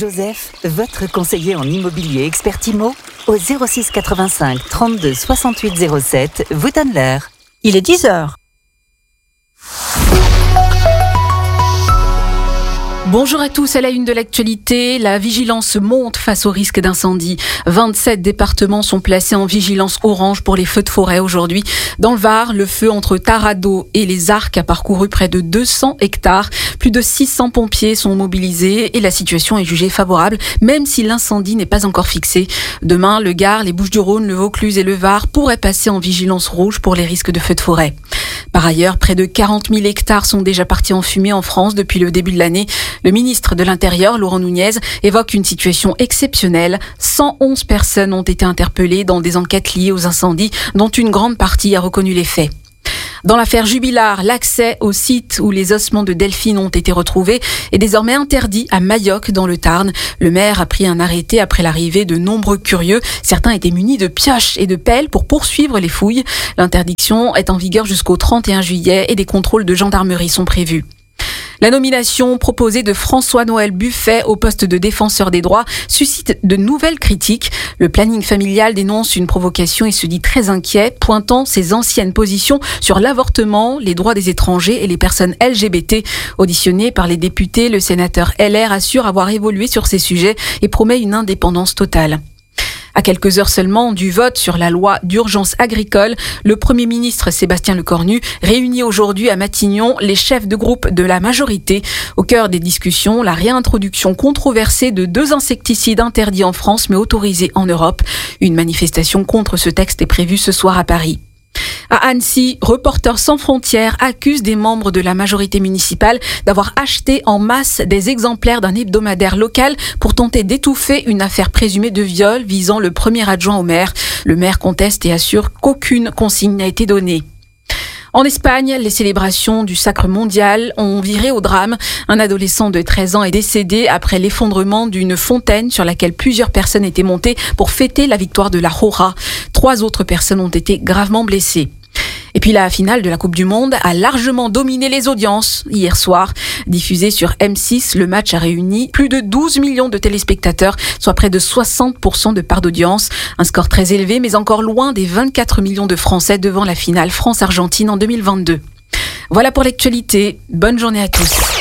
Joseph, votre conseiller en immobilier expert IMO, au 06 85 32 68 07, vous donne l'heure. Il est 10h. Bonjour à tous, à la une de l'actualité, la vigilance monte face au risque d'incendie. 27 départements sont placés en vigilance orange pour les feux de forêt aujourd'hui. Dans le Var, le feu entre Taradot et les Arcs a parcouru près de 200 hectares. Plus de 600 pompiers sont mobilisés et la situation est jugée favorable, même si l'incendie n'est pas encore fixé. Demain, le Gard, les Bouches-du-Rhône, le Vaucluse et le Var pourraient passer en vigilance rouge pour les risques de feux de forêt. Par ailleurs, près de 40 000 hectares sont déjà partis en fumée en France depuis le début de l'année. Le ministre de l'Intérieur, Laurent Nunez, évoque une situation exceptionnelle. 111 personnes ont été interpellées dans des enquêtes liées aux incendies, dont une grande partie a reconnu les faits. Dans l'affaire Jubilard, l'accès au site où les ossements de Delphine ont été retrouvés est désormais interdit à Mayoc, dans le Tarn. Le maire a pris un arrêté après l'arrivée de nombreux curieux. Certains étaient munis de pioches et de pelles pour poursuivre les fouilles. L'interdiction est en vigueur jusqu'au 31 juillet et des contrôles de gendarmerie sont prévus. La nomination proposée de François-Noël Buffet au poste de défenseur des droits suscite de nouvelles critiques. Le planning familial dénonce une provocation et se dit très inquiet, pointant ses anciennes positions sur l'avortement, les droits des étrangers et les personnes LGBT. Auditionné par les députés, le sénateur LR assure avoir évolué sur ces sujets et promet une indépendance totale. À quelques heures seulement du vote sur la loi d'urgence agricole, le Premier ministre Sébastien Lecornu réunit aujourd'hui à Matignon les chefs de groupe de la majorité. Au cœur des discussions, la réintroduction controversée de 2 insecticides interdits en France mais autorisés en Europe. Une manifestation contre ce texte est prévue ce soir à Paris. À Annecy, Reporters sans frontières accuse des membres de la majorité municipale d'avoir acheté en masse des exemplaires d'un hebdomadaire local pour tenter d'étouffer une affaire présumée de viol visant le premier adjoint au maire. Le maire conteste et assure qu'aucune consigne n'a été donnée. En Espagne, les célébrations du Sacre mondial ont viré au drame. Un adolescent de 13 ans est décédé après l'effondrement d'une fontaine sur laquelle plusieurs personnes étaient montées pour fêter la victoire de la Jora. 3 autres personnes ont été gravement blessées. Et puis la finale de la Coupe du Monde a largement dominé les audiences hier soir. Diffusé sur M6, le match a réuni plus de 12 millions de téléspectateurs, soit près de 60% de part d'audience. Un score très élevé, mais encore loin des 24 millions de Français devant la finale France-Argentine en 2022. Voilà pour l'actualité. Bonne journée à tous.